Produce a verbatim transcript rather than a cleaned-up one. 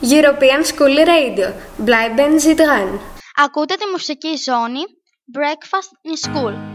European School Radio. Bleiben Sie dran. Ακούτε τη μουσική ζώνη Breakfast in School.